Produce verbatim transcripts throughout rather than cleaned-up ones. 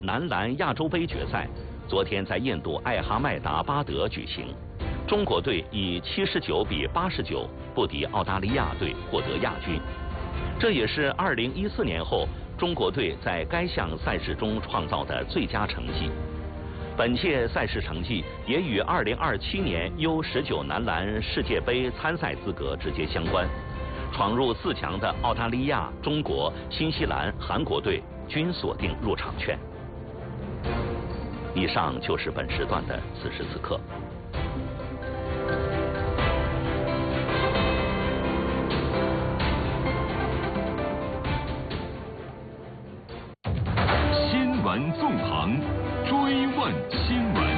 男篮亚洲杯决赛昨天在印度艾哈迈达巴德举行，中国队以七十九比八十九不敌澳大利亚队，获得亚军。这也是二零一四年后中国队在该项赛事中创造的最佳成绩。本届赛事成绩也与二零二七年 U 十九男篮世界杯参赛资格直接相关。闯入四强的澳大利亚、中国、新西兰、韩国队均锁定入场券。以上就是本时段的此时此刻。 新闻纵横，追问新闻。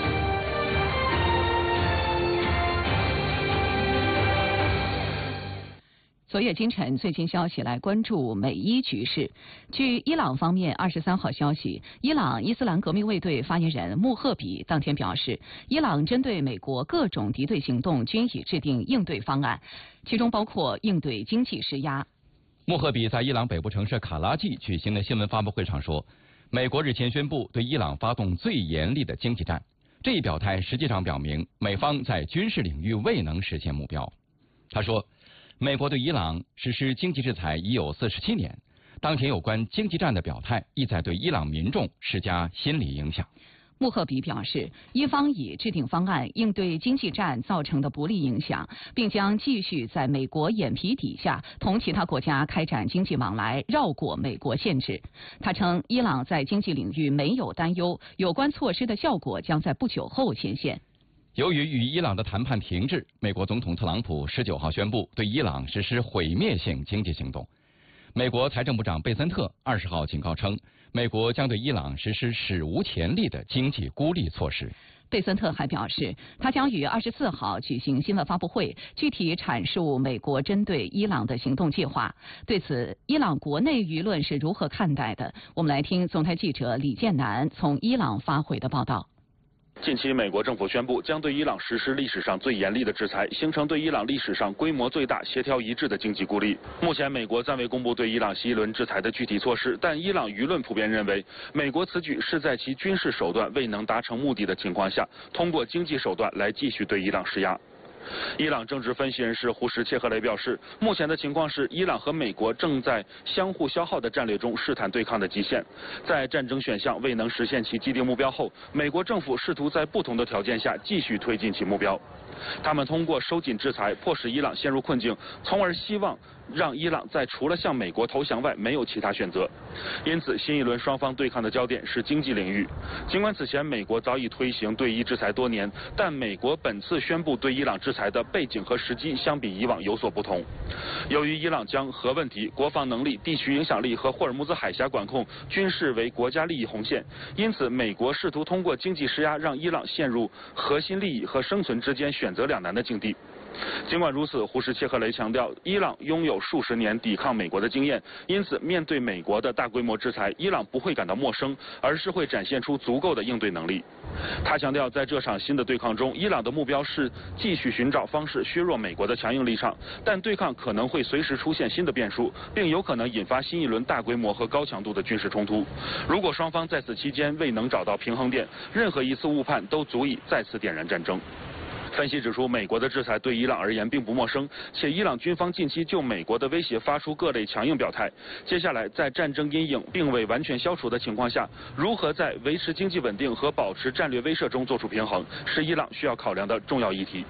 昨夜今晨最新消息来关注美伊局势。据伊朗方面二十三号消息，伊朗伊斯兰革命卫队发言人穆赫比当天表示，伊朗针对美国各种敌对行动均已制定应对方案，其中包括应对经济施压。 穆赫比在伊朗北部城市卡拉季举行的新闻发布会上说，美国日前宣布对伊朗发动最严厉的经济战，这一表态实际上表明美方在军事领域未能实现目标。他说，美国对伊朗实施经济制裁已有四十七年，当前有关经济战的表态意在对伊朗民众施加心理影响。 穆赫比表示，伊方已制定方案应对经济战造成的不利影响，并将继续在美国眼皮底下同其他国家开展经济往来，绕过美国限制。他称，伊朗在经济领域没有担忧，有关措施的效果将在不久后显现。 由于与伊朗的谈判停滞，美国总统特朗普十九号宣布对伊朗实施毁灭性经济行动。美国财政部长贝森特二十号警告称，美国将对伊朗实施史无前例的经济孤立措施。 贝森特还表示，他将于二十四号举行新闻发布会，具体阐述美国针对伊朗的行动计划。对此，伊朗国内舆论是如何看待的？我们来听总台记者李建南从伊朗发回的报道。 近期，美国政府宣布将对伊朗实施历史上最严厉的制裁，形成对伊朗历史上规模最大、协调一致的经济孤立。目前，美国暂未公布对伊朗新一轮制裁的具体措施，但伊朗舆论普遍认为，美国此举是在其军事手段未能达成目的的情况下，通过经济手段来继续对伊朗施压。伊朗政治分析人士胡什切赫雷表示，目前的情况是，伊朗和美国正在相互消耗的战略中试探对抗的极限。在战争选项未能实现其既定目标后，美国政府试图在不同的条件下继续推进其目标。他们通过收紧制裁，迫使伊朗陷入困境，从而希望让伊朗在除了向美国投降外没有其他选择。因此，新一轮双方对抗的焦点是经济领域。尽管此前美国早已推行对伊制裁多年，但美国本次宣布对伊朗制裁的背景和时机相比以往有所不同。由于伊朗将核问题、国防能力、地区影响力和霍尔木兹海峡管控均视为国家利益红线，因此美国试图通过经济施压让伊朗陷入核心利益和生存之间选择两难的境地。尽管如此，胡什切赫雷强调，伊朗拥有数十年抵抗美国的经验，因此面对美国的大规模制裁，伊朗不会感到陌生，而是会展现出足够的应对能力。他强调，在这场新的对抗中，伊朗的目标是继续寻找方式削弱美国的强硬立场，但对抗可能会随时出现新的变数，并有可能引发新一轮大规模和高强度的军事冲突。如果双方在此期间未能找到平衡点，任何一次误判都足以再次点燃战争。分析指出，美国的制裁对伊朗而言并不陌生，且伊朗军方近期就美国的威胁发出各类强硬表态。接下来，在战争阴影并未完全消除的情况下，如何在维持经济稳定和保持战略威慑中做出平衡，是伊朗需要考量的重要议题。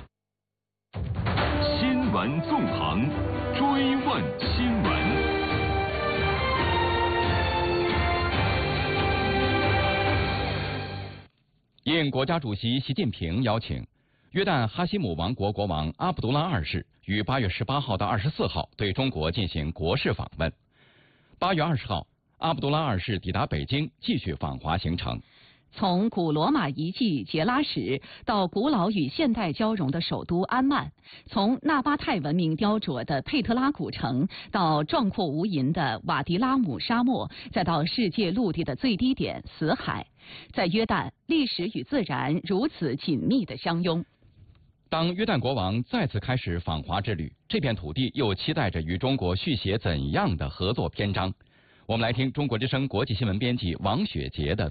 新闻纵横，追问新闻。 应国家主席习近平邀请，约旦哈希姆王国国王阿卜杜拉二世于八月十八号到二十四号对中国进行国事访问。八月二十号，阿卜杜拉二世抵达北京，继续访华行程。 从古罗马遗迹杰拉什到古老与现代交融的首都安曼，从纳巴泰文明雕琢的佩特拉古城到壮阔无垠的瓦迪拉姆沙漠，再到世界陆地的最低点死海，在约旦，历史与自然如此紧密的相拥。 当约旦国王再次开始访华之旅，这片土地又期待着与中国续写怎样的合作篇章？我们来听中国之声国际新闻编辑王雪杰的